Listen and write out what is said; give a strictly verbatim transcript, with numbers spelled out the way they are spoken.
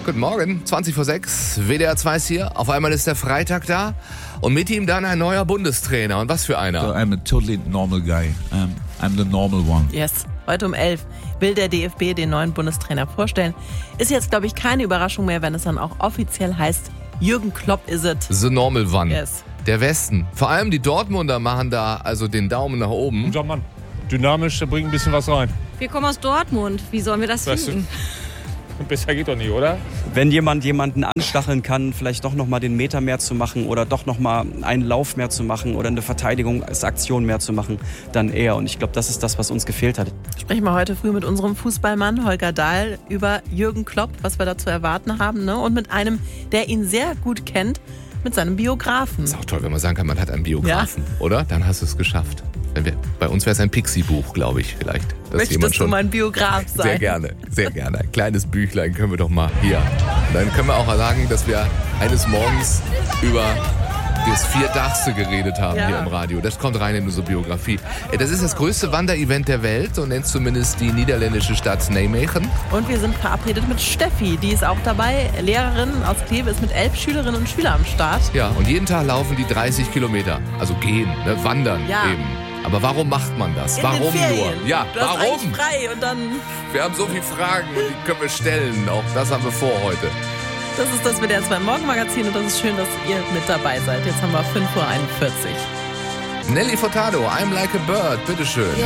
Guten Morgen, zwanzig vor sechs, W D R zwei ist hier. Auf einmal ist der Freitag da und mit ihm dann ein neuer Bundestrainer. Und was für einer? So I'm a totally normal guy. Um, I'm the normal one. Yes. Heute um elf will der D F B den neuen Bundestrainer vorstellen. Ist jetzt, glaube ich, keine Überraschung mehr, wenn es dann auch offiziell heißt, Jürgen Klopp is it. The normal one. Yes. Der Westen. Vor allem die Dortmunder machen da also den Daumen nach oben. Unser Mann. Dynamisch, der bringt ein bisschen was rein. Wir kommen aus Dortmund. Wie sollen wir das Weißt du, finden? besser geht doch nicht, oder? Wenn jemand jemanden anstacheln kann, vielleicht doch nochmal den Meter mehr zu machen oder doch nochmal einen Lauf mehr zu machen oder eine Verteidigungsaktion mehr zu machen, dann er. Und ich glaube, das ist das, was uns gefehlt hat. Sprechen wir heute früh mit unserem Fußballmann Holger Dahl über Jürgen Klopp, was wir da zu erwarten haben, ne? Und mit einem, der ihn sehr gut kennt, mit seinem Biografen. Ist auch toll, wenn man sagen kann, man hat einen Biografen, ja. Oder? Dann hast du es geschafft. Wenn wir, bei uns wäre es ein Pixie-Buch, glaube ich, vielleicht. Dass Möchtest jemand schon, du mein Biograf sein? Sehr gerne, sehr gerne. Ein kleines Büchlein können wir doch mal hier. Und dann können wir auch mal sagen, dass wir eines Morgens über das Vierdachste geredet haben, ja, hier im Radio. Das kommt rein in unsere Biografie. Das ist das größte Wanderevent der Welt, so nennt zumindest die niederländische Stadt Nijmegen. Und wir sind verabredet mit Steffi, die ist auch dabei. Lehrerin aus Kleve, ist mit elf Schülerinnen und Schülern am Start. Ja, und jeden Tag laufen die dreißig Kilometer. Also gehen, ne, wandern ja. eben. Aber warum macht man das? In warum den Ferien. nur? Ja, du hast warum? eigentlich frei und dann... Wir haben so viele Fragen und die können wir stellen. Auch das haben wir vor heute. Das ist das W D R zwei Morgenmagazin und das ist schön, dass ihr mit dabei seid. Jetzt haben wir fünf Uhr einundvierzig. Nelly Furtado, I'm Like a Bird, bitteschön.